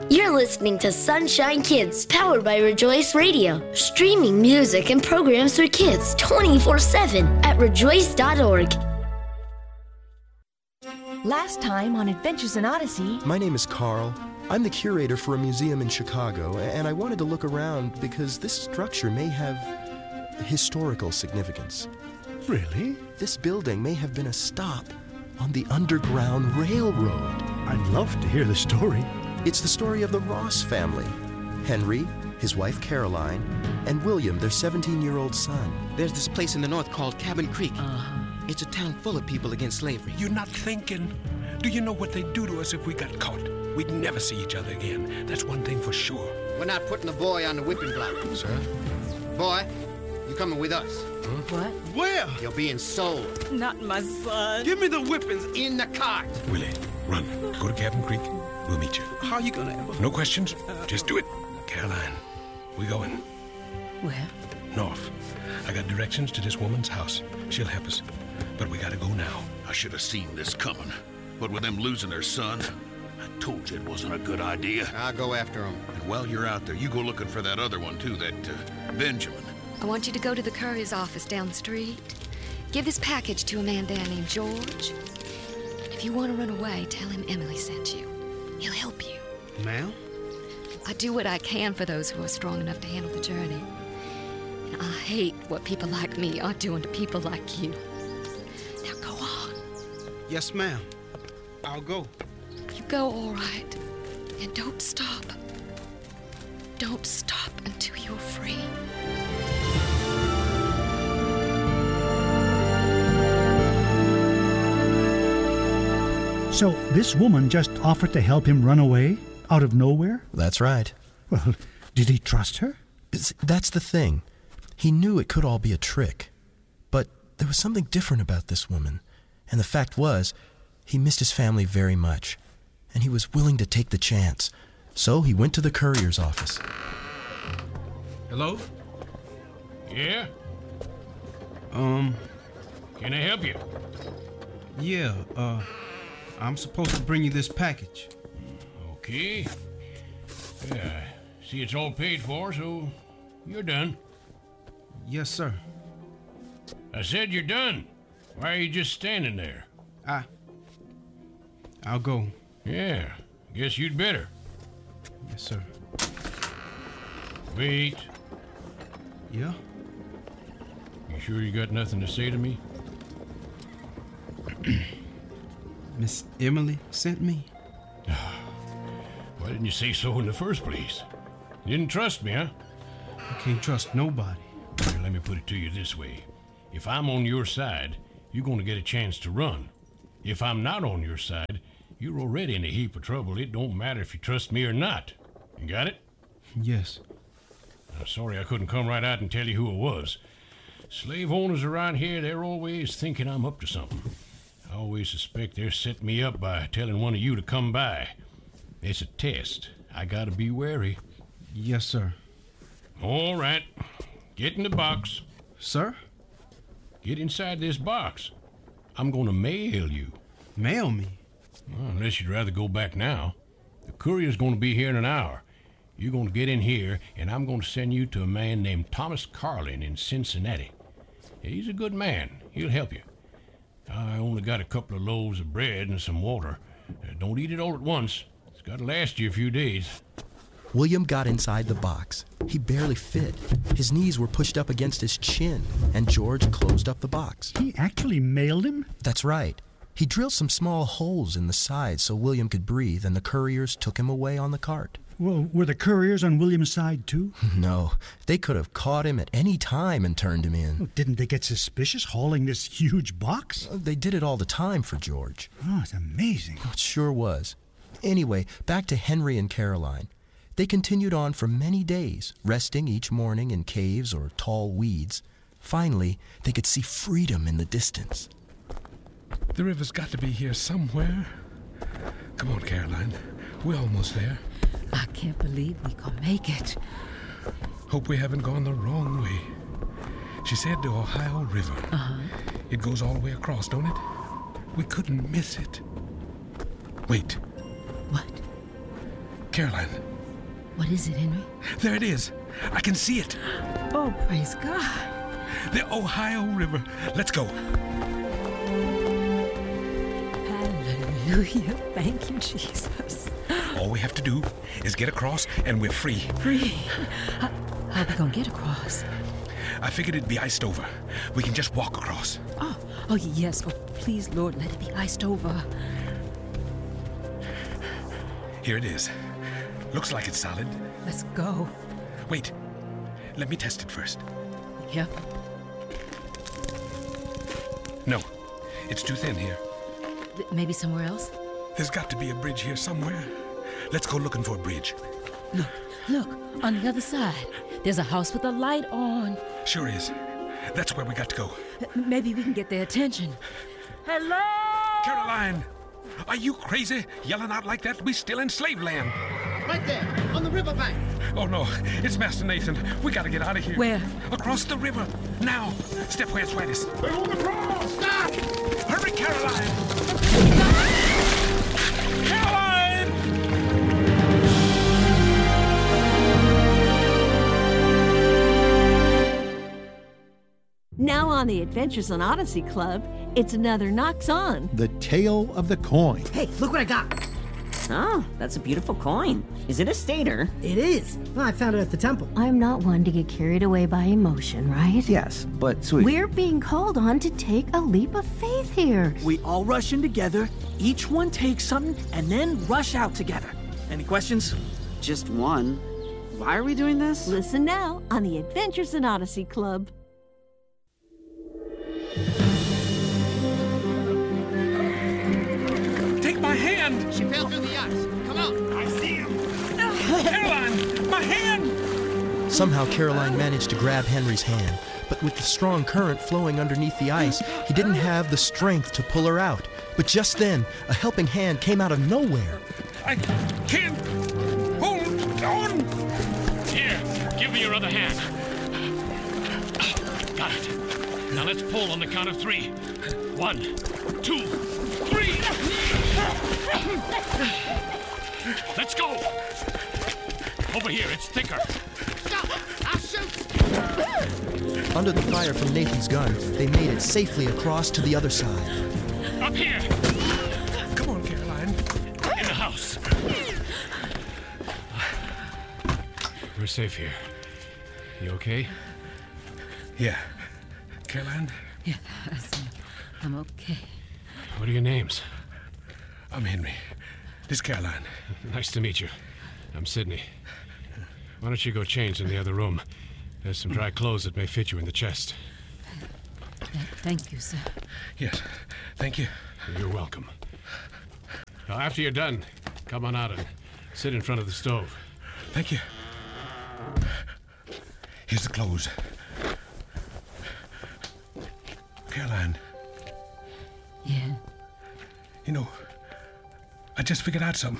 You're listening to Sunshine Kids, powered by Rejoice Radio. Streaming music and programs for kids 24/7 at rejoice.org. Last time on Adventures in Odyssey... My name is Carl. I'm the curator for a museum in Chicago, and I wanted to look around because this structure may have historical significance. Really? This building may have been a stop on the Underground Railroad. I'd love to hear the story. It's the story of the Ross family. Henry, his wife Caroline, and William, their 17-year-old son. There's this place in the north called Cabin Creek. It's a town full of people against slavery. You're not thinking. Do you know what they'd do to us if we got caught? We'd never see each other again. That's one thing for sure. We're not putting the boy on the whipping block. Sir? Boy, you coming with us. What? Where? You're being sold. Not my son. Give me the whippings. In the cart. Willie, run. Go to Cabin Creek. We'll meet you. How are you gonna ever... No questions. Just do it. Caroline, we going. Where? North. I got directions to this woman's house. She'll help us. But we gotta go now. I should have seen this coming. But with them losing their son, I told you it wasn't a good idea. I'll go after him. And while you're out there, you go looking for that other one, too, that Benjamin. I want you to go to the courier's office down the street. Give this package to a man there named George. If you want to run away, tell him Emily sent you. He'll help you. Ma'am? I do what I can for those who are strong enough to handle the journey. And I hate what people like me are doing to people like you. Now go on. Yes, ma'am. I'll go. You go all right. And don't stop. Don't stop until you're free. So this woman just offered to help him run away out of nowhere? That's right. Well, did he trust her? That's the thing. He knew it could all be a trick. But there was something different about this woman. And the fact was, he missed his family very much. And he was willing to take the chance. So he went to the courier's office. Hello? Yeah? Can I help you? Yeah, I'm supposed to bring you this package. Okay. Yeah, see it's all paid for, so you're done. Yes, sir. I said you're done. Why are you just standing there? I'll go. Yeah, guess you'd better. Yes, sir. Wait. Yeah? You sure you got nothing to say to me? Miss Emily sent me? Why didn't you say so in the first place? You didn't trust me, huh? I can't trust nobody. Here, let me put it to you this way. If I'm on your side, you're going to get a chance to run. If I'm not on your side, you're already in a heap of trouble. It don't matter if you trust me or not. You got it? Yes. I'm sorry I couldn't come right out and tell you who it was. Slave owners around here, they're always thinking I'm up to something. I always suspect they're setting me up by telling one of you to come by. It's a test. I gotta be wary. Yes, sir. All right. Get in the box. Sir? Get inside this box. I'm gonna mail you. Mail me? Well, unless you'd rather go back now. The courier's gonna be here in an hour. You're gonna get in here, and I'm gonna send you to a man named Thomas Carlin in Cincinnati. He's a good man. He'll help you. I only got a couple of loaves of bread and some water. Don't eat it all at once. It's got to last you a few days. William got inside the box. He barely fit. His knees were pushed up against his chin, and George closed up the box. He actually mailed him? That's right. He drilled some small holes in the side so William could breathe, and the couriers took him away on the cart. Well, were the couriers on William's side, too? No. They could have caught him at any time and turned him in. Well, didn't they get suspicious hauling this huge box? They did it all the time for George. Oh, it's amazing. It sure was. Anyway, back to Henry and Caroline. They continued on for many days, resting each morning in caves or tall weeds. Finally, they could see freedom in the distance. The river's got to be here somewhere. Come on, Caroline. We're almost there. I can't believe we gonna make it. Hope we haven't gone the wrong way. She said the Ohio River. It goes all the way across, don't it? We couldn't miss it. Wait. What? Caroline, What is it, Henry? there it is. I can see it. Oh, praise God. The Ohio River. Let's go. Hallelujah. Thank you, Jesus. All we have to do is get across and we're free. Free. How are we gonna get across? I figured it'd be iced over. We can just walk across. Oh, yes. Oh, please, Lord, let it be iced over. Here it is. Looks like it's solid. Let's go. Wait. Let me test it first. Yep. No. It's too thin here. Maybe somewhere else? There's got to be a bridge here somewhere. Let's go looking for a bridge. Look, on the other side. There's a house with a light on. Sure is. That's where we got to go. Maybe we can get their attention. Hello! Caroline! Are you crazy? Yelling out like that? We still in slave land. Right there, on the riverbank. Oh, no. It's Master Nathan. We gotta get out of here. Where? Across the river. Now. Step where it's wettest. They're on the cross! Stop! Hurry, Caroline! Caroline! Now on the Adventures on Odyssey Club, it's another Knocks On. The Tale of the Coin. Hey, look what I got. Oh, that's a beautiful coin. Is it a stater? It is. Well, I found it at the temple. I'm not one to get carried away by emotion, right? Yes, but sweet. We're being called on to take a leap of faith here. We all rush in together, each one takes something, and then rush out together. Any questions? Just one. Why are we doing this? Listen now on the Adventures in Odyssey Club. Take my hand! She fell through the ice. Come out. I see him. Caroline! My hand! Somehow Caroline managed to grab Henry's hand, but with the strong current flowing underneath the ice, he didn't have the strength to pull her out. But just then, a helping hand came out of nowhere. I can't hold on! Here, give me your other hand. Got it. Now let's pull on the count of 3. 1, 2, 3! Let's go! Over here, it's thicker. Stop! I'll shoot! Under the fire from Nathan's gun, they made it safely across to the other side. Up here! Come on, Caroline. In the house. We're safe here. You okay? Yeah. Caroline? Yeah, I'm okay. What are your names? I'm Henry. This is Caroline. Nice to meet you. I'm Sidney. Why don't you go change in the other room? There's some dry clothes that may fit you in the chest. Thank you, sir. Yes, thank you. You're welcome. Now, after you're done, come on out and sit in front of the stove. Thank you. Here's the clothes. Caroline. Yeah? You know, I just figured out something.